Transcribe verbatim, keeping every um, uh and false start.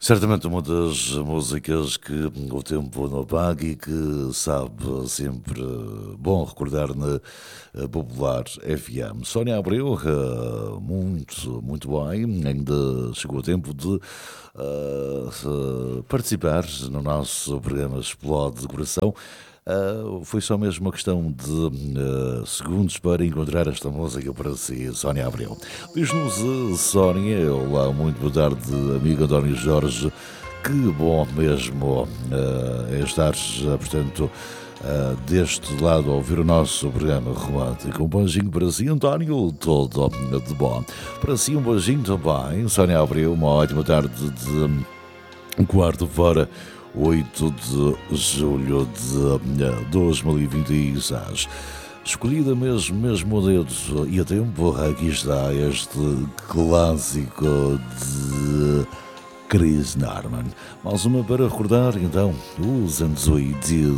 Certamente uma das músicas que o tempo não apaga e que sabe sempre bom recordar na eh, Popular F M. Sónia Abreu, eh, muito, muito bem, ainda chegou o tempo de eh, se- participar no nosso programa Explode de Coração. Uh, foi só mesmo uma questão de uh, segundos para encontrar esta música para si, Sónia Abreu. Diz-nos, uh, Sónia, olá, muito boa tarde, amigo António Jorge. Que bom mesmo uh, é estar, uh, portanto, uh, deste lado a ouvir o nosso programa romântico. Um beijinho para si, António, todo de bom. Para si, um beijinho também, Sónia Abreu, uma ótima tarde de um quarto-feira, oito de julho de dois mil e vinte e seis. Escolhida mesmo, mesmo o dedo e a tempo, aqui está este clássico de Chris Norman. Mais uma para recordar, então, os anos oitenta.